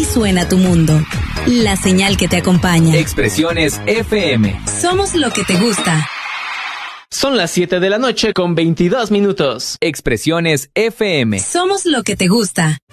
suena tu mundo. La señal que te acompaña. Expresiones FM. Somos lo que te gusta. Son las 7 de la noche con 22 minutos. Expresiones FM. Somos lo que te gusta.